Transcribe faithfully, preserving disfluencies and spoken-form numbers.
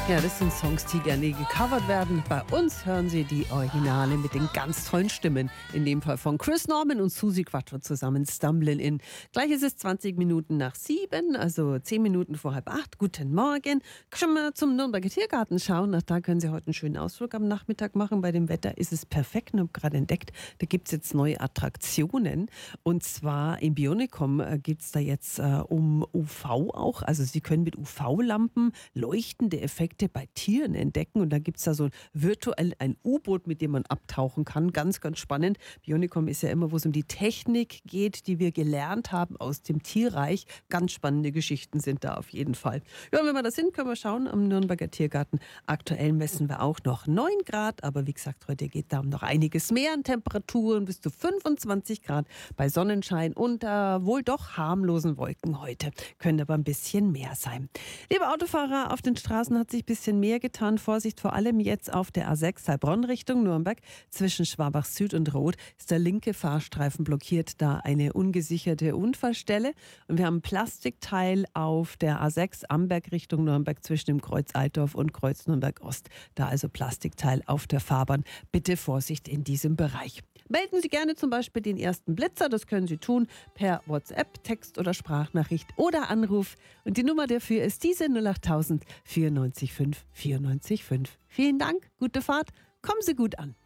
Ja, das sind Songs, die gerne gecovert werden. Bei uns hören Sie die Originale mit den ganz tollen Stimmen. In dem Fall von Chris Norman und Susi Quattro zusammen, Stumbling In. Gleich ist es zwanzig Minuten nach sieben, also zehn Minuten vor halb acht. Guten Morgen. Schon mal zum Nürnberger Tiergarten schauen. Ach, da können Sie heute einen schönen Ausflug am Nachmittag machen. Bei dem Wetter ist es perfekt. Ich habe gerade entdeckt, da gibt es jetzt neue Attraktionen. Und zwar im Bionicum äh, geht es da jetzt äh, um U V auch. Also Sie können mit U V-Lampen leuchtende Effekte bei Tieren entdecken. Und da gibt es da so virtuell ein U-Boot, mit dem man abtauchen kann. Ganz, ganz spannend. Bionicum ist ja immer, wo es um die Technik geht, die wir gelernt haben aus dem Tierreich. Ganz spannende Geschichten sind da auf jeden Fall. Ja, und wenn wir da sind, können wir schauen am Nürnberger Tiergarten. Aktuell messen wir auch noch neun Grad, aber wie gesagt, heute geht da um noch einiges mehr an Temperaturen, bis zu fünfundzwanzig Grad bei Sonnenschein und äh, wohl doch harmlosen Wolken heute. Können aber ein bisschen mehr sein. Liebe Autofahrer, auf den Straßen hat sich ein bisschen mehr getan. Vorsicht, vor allem jetzt auf der A sechs Heilbronn Richtung Nürnberg. Zwischen Schwabach Süd und Roth ist der linke Fahrstreifen blockiert, da eine ungesicherte Unfallstelle. Und wir haben ein Plastikteil auf der A sechs Amberg Richtung Nürnberg zwischen dem Kreuz Altdorf und Kreuz Nürnberg Ost. Da also Plastikteil auf der Fahrbahn. Bitte Vorsicht in diesem Bereich. Melden Sie gerne zum Beispiel den ersten Blitzer. Das können Sie tun per WhatsApp, Text- oder Sprachnachricht oder Anruf. Und die Nummer dafür ist diese null achttausend vierundneunzig fünf vierundneunzig fünf. Vielen Dank, gute Fahrt, kommen Sie gut an.